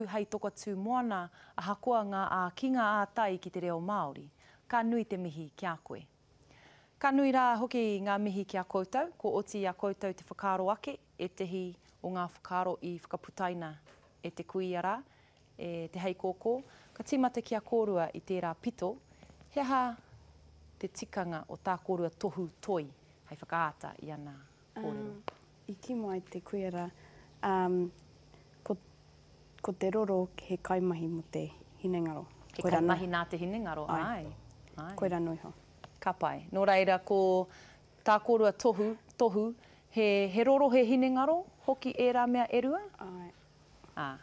Hei toka tū moana a hakoa ngā kinga ātai ki te reo Māori. Ka nui te mihi ki a koe. Ka nui rā hoki ngā mihi ki a koutou, ko oti a koutou te whakaaro ake, e tehi o ngā whakaaro I whakaputaina e te kuiara, e te hei kōkō. Ka tīmata ki a kōrua I tērā pito, he aha te tikanga o tā kōrua tohu toi, hei whakaata I ana kōrero. I ki mai te kuiara, ko te roro he kaimahi mo te hinengaro. He kaimahi nā te hinengaro, ai. Koira noiho. Ka pai. Nō reira, ko tā kōrua tohu, he roro he hinengaro, hoki e rā mea e rua? Ai.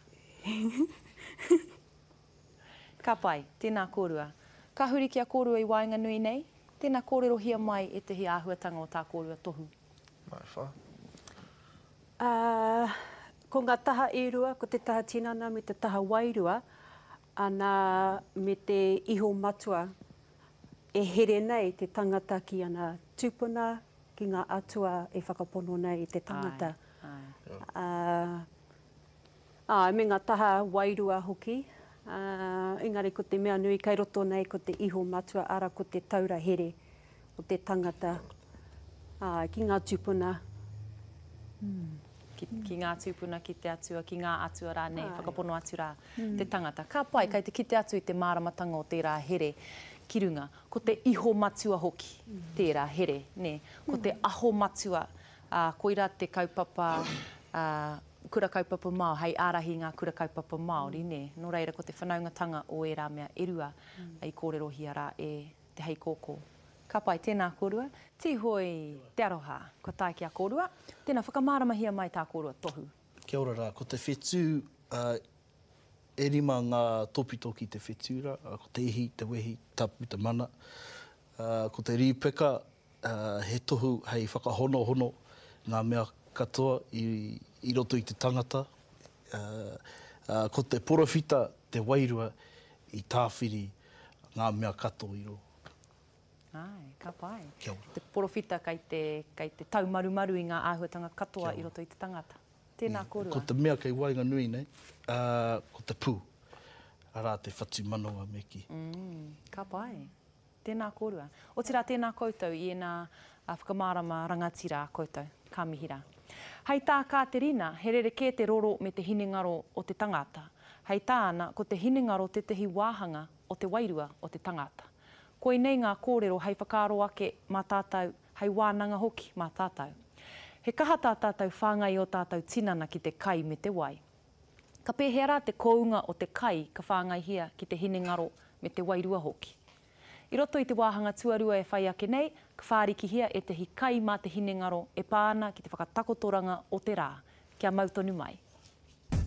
Ka pai, tēnā kōrua. Ka huri ki a kōrua I Waenga Nui nei, tēnā kōrero hia mai e te hi āhuatanga o tā kōrua tohu. Mai whā. Ko ngā taha e rua, ko te taha tinana me te taha wairua, ana me te iho matua, e here nei te tangata ki ana tūpuna, ki ngā atua e whakapono nei te tangata. Me ngā taha wairua hoki, engari ko te mea nui kai roto nei ko te iho matua, ara ko te taura here o te tangata, ki ngā tūpuna. Ki ngā tūpuna, ki te atua, ki ngā atua rā nei, whakapono atu rā te tangata. Ka pai, kai te kite atu I te māramatanga o tērā here ki runga. Ko te iho matua hoki, tērā here, ne? Ko te aho matua, koira te kaupapa, kura kaupapa Māori, hei ārahi ngā kura kaupapa Māori, ne? Nō reira, ko te whanaungatanga o e rā mea e rua, I kōrero hia rā e te hei kōkō. Ka pai, tēnā kōrua. Tihoi te aroha, ko tai ki a kōrua. Tēnā whakamaramahia mai tā kōrua tohu. Kia ora rā, ko te whetū, e rima ngā topitoki te whetū rā, ko te ihi, te wehi, tapu, te mana. Ko te rīpeka, he tohu hei whakahono ngā mea katoa I roto I te tangata. Ko te porowhita, te wairua I tāwhiri ngā mea katoa I ro. Ai, ka pai. Kia ora. Te porowhita kai te taumarumaru I ngā āhuatanga katoa I roto I te tangata. Tēnā kōrua. Ko te mea kei Waenga Nui nei, ko te pū. Arā te whatu manoa me ki. Ka pai. Tēnā kōrua. O tira tēnā koutou I ena whakamārama rangatira koutou. Ka mihi rā. Hei tā Katerina, he rereke te roro me te hinengaro o te tangata. Hei tāna, ko te hinengaro te tehi wāhanga o te wairua o te tangata. Koe nei ngā kōrero hei whakaaro ake mā tātou, hei wānanga hoki mā tātou. He kaha tā tātou whāngai o tātou tinana ki te kai me te wai. Ka pēhea rā te kounga o te kai ka whāngai hia ki te hinengaro me te wairua hoki. I roto I te wāhanga tuarua e whai ake nei, ka whāriki hia e te hi kai mā te hinengaro e pāna ki te whakatakotoranga o te rā, kia mautonu mai.